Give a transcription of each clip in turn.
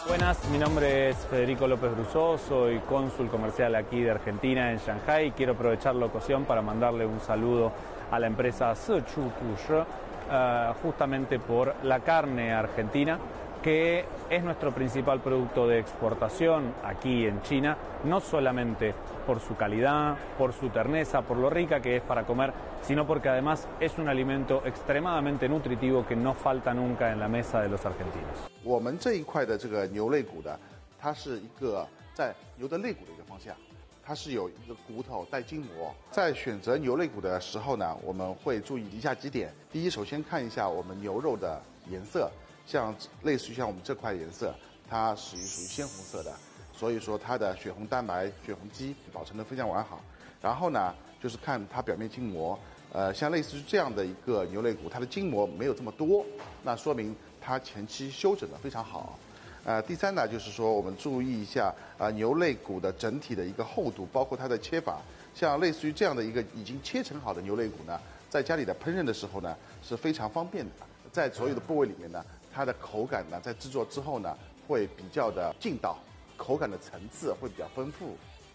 Buenas, mi nombre es Federico López Brusó, soy cónsul comercial aquí de Argentina en Shanghái y quiero aprovechar la ocasión para mandarle un saludo a la empresa Sichu Pushi, justamente por la carne argentina, que es nuestro principal producto de exportación aquí en China, no solamente por su calidad, por su terneza, por lo rica que es para comer, sino porque además es un alimento extremadamente nutritivo que no falta nunca en la mesa de los argentinos. 我们这一块的这个牛肋骨的，它是一个在牛的肋骨的一个方向，它是有一个骨头带筋膜。在选择牛肋骨的时候呢，我们会注意以下几点：第一，首先看一下我们牛肉的颜色，像类似于像我们这块颜色，它属于鲜红色的，所以说它的血红蛋白、血红肌保存得非常完好。然后呢，就是看它表面筋膜，像类似于这样的一个牛肋骨，它的筋膜没有这么多，那说明它前期休整得非常好。第三呢，就是说我们注意一下牛肋骨的整体的一个厚度，包括它的切法。像类似于这样的一个已经切成好的牛肋骨呢，在家里的烹饪的时候呢是非常方便的。在所有的部位里面呢，它的口感呢在制作之后呢会比较的劲道，口感的层次会比较丰富。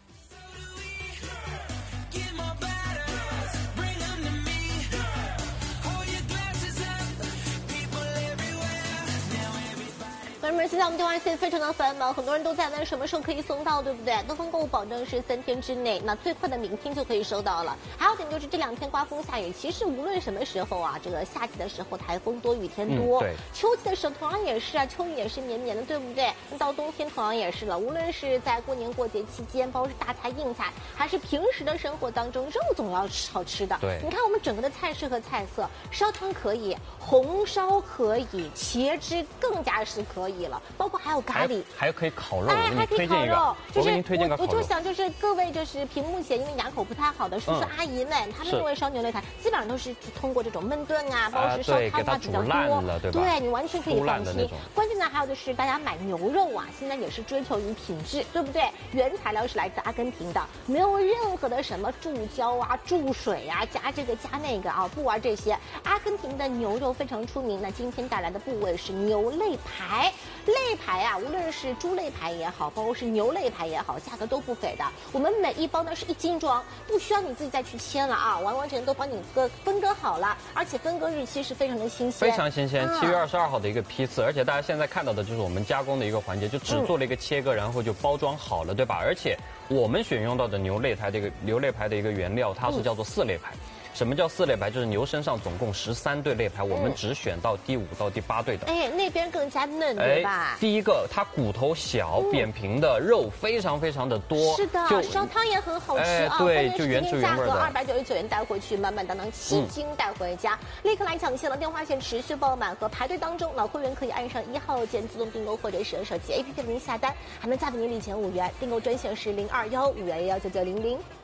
朋友们，现在我们电话线非常的繁忙，很多人都在问什么时候可以送到，对不对？东方购物保证是3天之内，那最快的明天就可以收到了。还有点就是这2天刮风下雨，其实无论什么时候啊，这个夏季的时候台风多雨天多，对，秋季的时候同样也是啊，秋雨也是绵绵的，对不对？那到冬天同样也是了，无论是在过年过节期间，包括是大菜硬菜，还是平时的生活当中，肉总要好吃的。对，你看我们整个的菜式和菜色，烧汤可以，红烧可以，茄汁更加是可以。包括还有咖喱， 还可以烤肉， 还可以烤肉。 我给您推荐个烤肉。 我就想，就是各位就是屏幕前因为牙口不太好的叔叔阿姨们，他们认为烧牛肋排基本上都是通过这种焖炖啊，包括是烧汤啊比较多，对你完全可以放心。关键呢还有就是大家买牛肉啊，现在也是追求于品质，对不对？原材料是来自阿根廷的，没有任何的什么注胶啊、注水啊、加这个加那个啊，不玩这些。阿根廷的牛肉非常出名，那今天带来的部位是牛肋排。肋排啊，无论是猪肋排也好，包括是牛肋排也好，价格都不菲的。我们每一包呢是1斤装，不需要你自己再去切了啊，完全都帮你分割好了，而且分割日期是非常的新鲜， 非常新鲜。7月22号的一个批次，而且大家现在看到的就是我们加工的一个环节，就只做了一个切割，然后就包装好了，对吧？而且我们选用到的牛肋排的一个原料，它是叫做4肋排。什么叫4肋排？就是牛身上总共13对肋排，我们只选到第5到第8对的。 哎，那边更加嫩，对吧？ 第一个，它骨头小、扁平的，肉非常非常的多。 是的，烧汤也很好吃啊。 对，就原汁原味的。 299元带回去，满满当当7斤带回家，立刻来抢线了！电话线持续爆满和排队当中，老会员可以按上1号键自动订购，或者是手机 APP 为您下单，还能再为您礼减5元。订购专线是0215119900。